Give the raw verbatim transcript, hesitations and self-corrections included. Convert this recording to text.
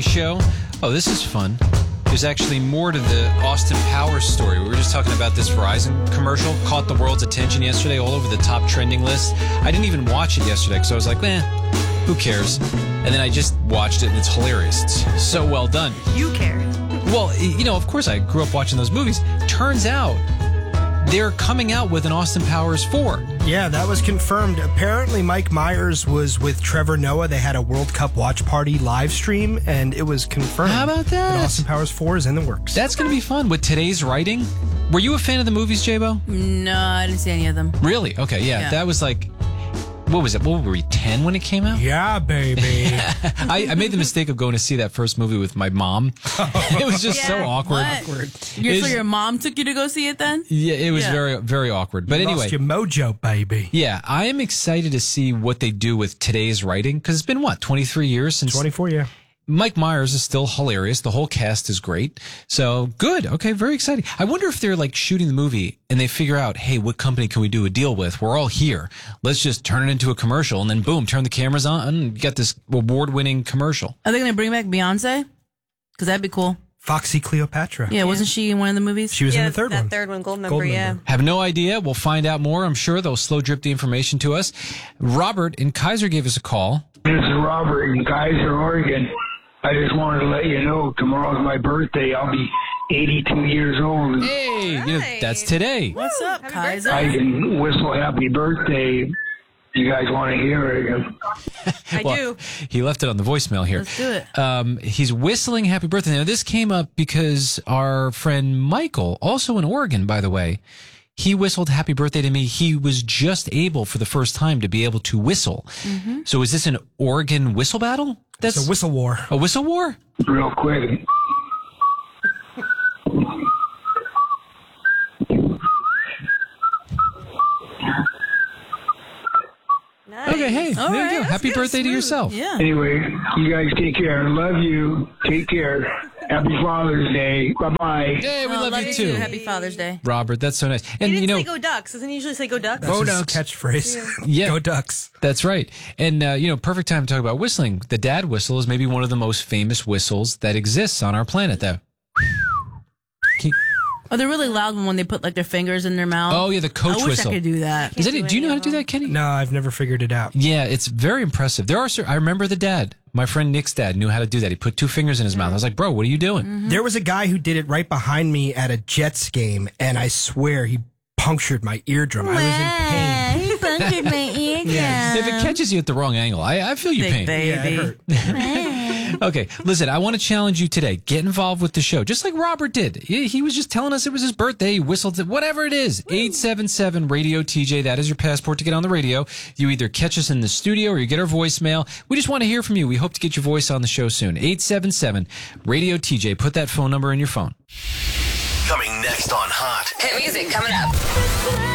show. Oh, this is fun. There's actually more to the Austin Powers story. We were just talking about this Verizon commercial. Caught the world's attention yesterday, all over the top trending list. I didn't even watch it yesterday because I was like, eh, who cares? And then I just watched it, and it's hilarious. It's so well done. You care. Well, you know, of course I grew up watching those movies. Turns out they're coming out with an Austin Powers four. Yeah, that was confirmed. Apparently, Mike Myers was with Trevor Noah. They had a World Cup watch party live stream, and it was confirmed. How about that? Austin Powers four is in the works. That's going to be fun with today's writing. Were you a fan of the movies, J-Bo? No, I didn't see any of them. Really? Okay, yeah. Yeah. That was like, what was it? What were we, ten when it came out? Yeah, baby. I, I made the mistake of going to see that first movie with my mom. It was just so Yeah, awkward. what? Your, so It's- your mom took you to go see it then? Yeah, it was Yeah. very, very awkward. But You anyway. lost your mojo, baby. Yeah, I am excited to see what they do with today's writing because it's been, what, twenty-three years since... twenty-four, yeah. Mike Myers is still hilarious. The whole cast is great. So, good. Okay, very exciting. I wonder if they're, like, shooting the movie and they figure out, hey, what company can we do a deal with? We're all here. Let's just turn it into a commercial and then, boom, turn the cameras on and get this award-winning commercial. Are they going to bring back Beyonce? Because that'd be cool. Foxy Cleopatra. Yeah, wasn't she in one of the movies? She was yeah, in the third that one. third one, Gold Member, Gold yeah. Member. Have no idea. We'll find out more. I'm sure they'll slow drip the information to us. Robert in Kaiser gave us a call. This is Robert in Kaiser, Oregon. I just wanted to let you know tomorrow's my birthday. I'll be eighty-two years old. Hey, you know, Nice. that's today. What's up, Happy Kaiser? I can whistle happy birthday. You guys want to hear it? I Well, do. He left it on the voicemail here. Let's do it. Um, he's whistling happy birthday. Now, this came up because our friend Michael, also in Oregon, by the way, he whistled happy birthday to me. He was just able for the first time to be able to whistle. Mm-hmm. So is this an Oregon whistle battle? That's It's a whistle war. a whistle war? Real quick. Nice. Okay, hey, All there right, you go. that's Happy good, birthday to smooth. yourself. Yeah. Anyway, you guys take care. Love you. Take care. Happy Father's Day. Bye-bye. Hey, we Oh, love, you too. Happy Father's Day. Robert, that's so nice. He And didn't you know, say go Ducks. Doesn't he usually say go Ducks? That's Go his Ducks. catchphrase. Yeah. Go Ducks. that's right. And, uh, you know, perfect time to talk about whistling. The dad whistle is maybe one of the most famous whistles that exists on our planet. That. Oh, they're really loud when they put like their fingers in their mouth. Oh, yeah, the coach I wish whistle. I could do that. Is that, do do you know any how to of do them. that, Kenny? No, I've never figured it out. Yeah, it's very impressive. There are, cer- I remember the dad. My friend Nick's dad knew how to do that. He put two fingers in his mouth. I was like, bro, what are you doing? There was a guy who did it right behind me at a Jets game, and I swear he punctured my eardrum. I was in pain. He punctured my eardrum. If it catches you at the wrong angle, I, I feel your Big pain. Yeah, it baby. hurt. Okay, listen, I want to challenge you today. Get involved with the show, just like Robert did. He, he was just telling us it was his birthday. He whistled it, whatever it is. eight seven seven radio T J. That is your passport to get on the radio. You either catch us in the studio or you get our voicemail. We just want to hear from you. We hope to get your voice on the show soon. eight seven seven radio T J. Put that phone number in your phone. Coming next on Hot. Hit music coming up.